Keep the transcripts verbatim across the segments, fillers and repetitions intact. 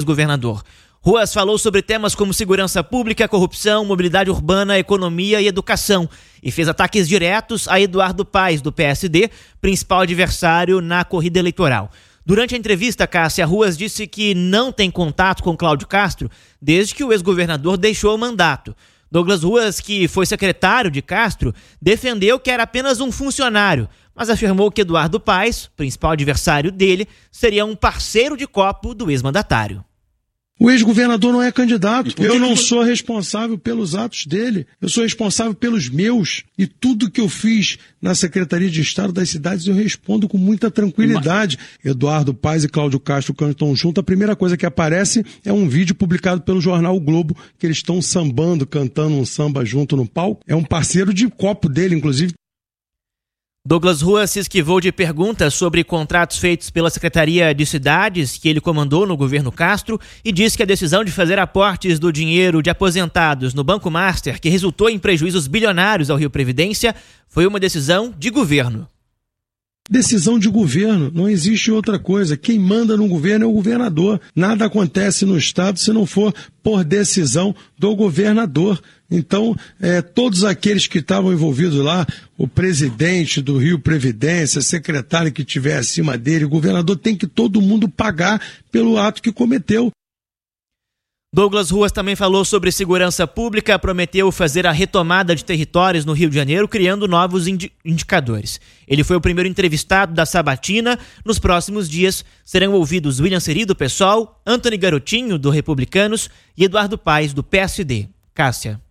ex-governador. Ruas falou sobre temas como segurança pública, corrupção, mobilidade urbana, economia e educação e fez ataques diretos a Eduardo Paes, do P S D, principal adversário na corrida eleitoral. Durante a entrevista, Cássia, Ruas disse que não tem contato com Cláudio Castro desde que o ex-governador deixou o mandato. Douglas Ruas, que foi secretário de Castro, defendeu que era apenas um funcionário, mas afirmou que Eduardo Paes, principal adversário dele, seria um parceiro de copo do ex-mandatário. O ex-governador não é candidato. Eu não sou responsável pelos atos dele. Eu sou responsável pelos meus. E tudo que eu fiz na Secretaria de Estado das cidades eu respondo com muita tranquilidade. Mas... Eduardo Paes e Cláudio Castro cantam junto. A primeira coisa que aparece é um vídeo publicado pelo jornal O Globo, que eles estão sambando, cantando um samba junto no palco. É um parceiro de copo dele, inclusive. Douglas Ruas se esquivou de perguntas sobre contratos feitos pela Secretaria de Cidades que ele comandou no governo Castro e disse que a decisão de fazer aportes do dinheiro de aposentados no Banco Master, que resultou em prejuízos bilionários ao Rio Previdência, foi uma decisão de governo. Decisão de governo, não existe outra coisa. Quem manda no governo é o governador. Nada acontece no Estado se não for por decisão do governador. Então, é, todos aqueles que estavam envolvidos lá, o presidente do Rio Previdência, secretário que estiver acima dele, o governador, tem que todo mundo pagar pelo ato que cometeu. Douglas Ruas também falou sobre segurança pública, prometeu fazer a retomada de territórios no Rio de Janeiro, criando novos indi- indicadores. Ele foi o primeiro entrevistado da Sabatina. Nos próximos dias serão ouvidos William Seri, do PSOL, Antony Garotinho, do Republicanos, e Eduardo Paes, do P S D. Cássia.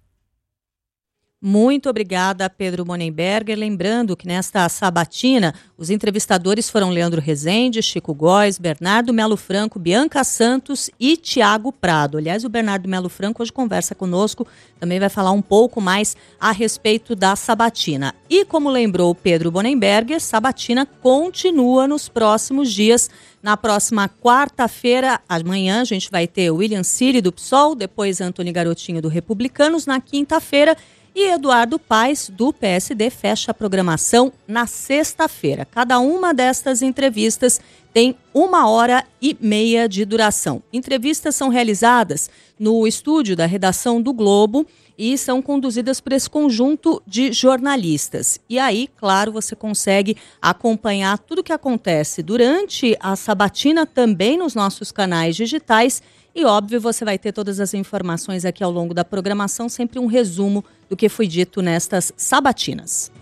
Muito obrigada, Pedro Monenberger. Lembrando que nesta sabatina, os entrevistadores foram Leandro Rezende, Chico Góes, Bernardo Melo Franco, Bianca Santos e Tiago Prado. Aliás, o Bernardo Melo Franco hoje conversa conosco, também vai falar um pouco mais a respeito da sabatina. E como lembrou Pedro Monenberger, sabatina continua nos próximos dias. Na próxima quarta-feira, amanhã, a gente vai ter William Seri, do PSOL, depois Antony Garotinho, do Republicanos. Na quinta-feira, e Eduardo Paes, do P S D, fecha a programação na sexta-feira. Cada uma destas entrevistas tem uma hora e meia de duração. Entrevistas são realizadas no estúdio da redação do Globo e são conduzidas por esse conjunto de jornalistas. E aí, claro, você consegue acompanhar tudo o que acontece durante a sabatina também nos nossos canais digitais. E, óbvio, você vai ter todas as informações aqui ao longo da programação, sempre um resumo do que foi dito nestas sabatinas.